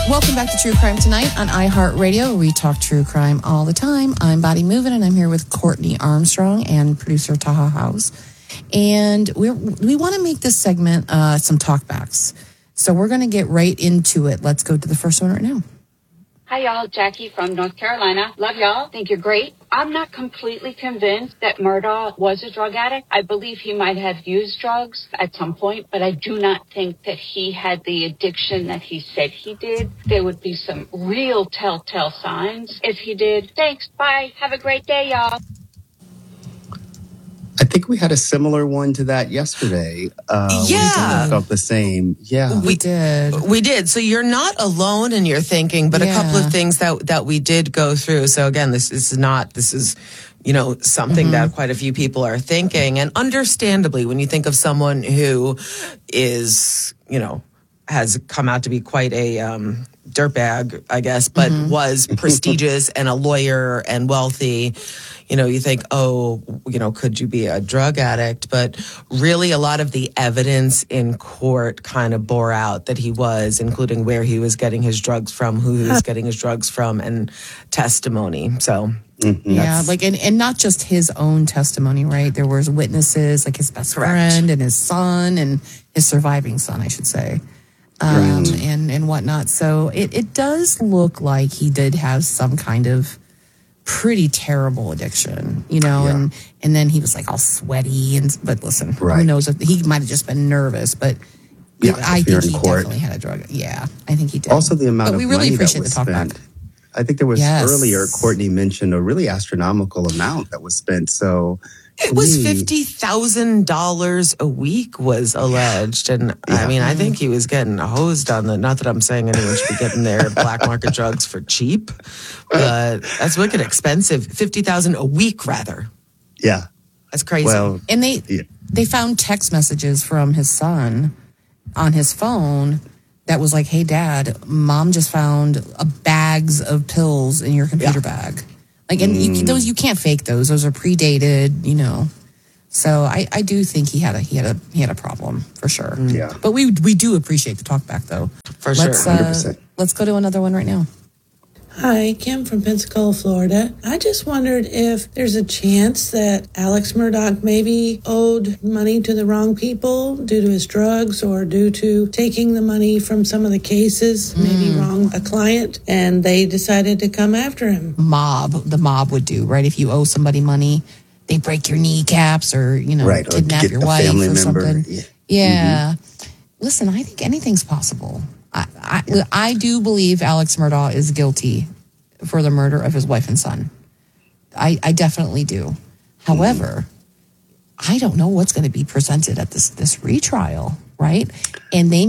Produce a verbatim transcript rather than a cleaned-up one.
Welcome back to True Crime Tonight on iHeartRadio. We talk true crime all the time. I'm Body Movin', and I'm here with Courtney Armstrong and producer Taha House. And we're, we want to make this segment uh, some talkbacks. So we're going to get right into it. Let's go to the first one right now. Hi, y'all. Jackie from North Carolina. Love y'all. Think you're great. I'm not completely convinced that Murdaugh was a drug addict. I believe he might have used drugs at some point, but I do not think that he had the addiction that he said he did. There would be some real telltale signs if he did. Thanks. Bye. Have a great day, y'all. I think we had a similar one to that yesterday. Uh, yeah. We felt the same. Yeah. We did. We did. So you're not alone in your thinking, but Yeah. a couple of things that, that we did go through. So again, this, this is not, this is, you know, something mm-hmm. that quite a few people are thinking. And understandably, when you think of someone who is, you know, has come out to be quite a um, dirtbag, I guess, but mm-hmm. was prestigious and a lawyer and wealthy, you know, you think, oh, you know, could you be a drug addict? But really a lot of the evidence in court kind of bore out that he was, including where he was getting his drugs from, who he was getting his drugs from, and testimony. So... Mm-hmm. Yeah, like, and, and not just his own testimony, right? There was witnesses, like his best Correct. friend and his son and his surviving son, I should say, um, right. and, and whatnot. So it, it does look like he did have some kind of pretty terrible addiction, you know, yeah. and, and then he was like all sweaty. And But listen, right. who knows if he might have just been nervous, but yeah, I think he court. definitely had a drug. Yeah, I think he did. Also the amount but of we really money appreciate that was the talk spent. back. I think there was yes. earlier, Courtney mentioned a really astronomical amount that was spent. So it was fifty thousand dollars a week was alleged. And yeah. I mean, I think he was getting hosed on the, not that I'm saying anyone should be getting their black market drugs for cheap, but that's wicked expensive. fifty thousand dollars a week, rather. Yeah. That's crazy. Well, and they, yeah. they found text messages from his son on his phone that was like, hey, Dad, Mom just found a bags of pills in your computer yeah. bag. Like, and mm. you, those you can't fake those. Those are predated, you know. So I, I do think he had a he had a he had a problem for sure. Yeah. But we we do appreciate the talk back though. For let's, sure. uh, let's go to another one right now. Hi, Kim from Pensacola, Florida. I just wondered if there's a chance that Alex Murdaugh maybe owed money to the wrong people due to his drugs or due to taking the money from some of the cases, mm. maybe wrong a client, and they decided to come after him. Mob, the mob would do, right? If you owe somebody money, they break your kneecaps or, you know, right, kidnap or your wife or member. something. Yeah. yeah. Mm-hmm. Listen, I think anything's possible. I, I, I do believe Alex Murdaugh is guilty for the murder of his wife and son. I, I definitely do. However, I don't know what's going to be presented at this this retrial, right? And they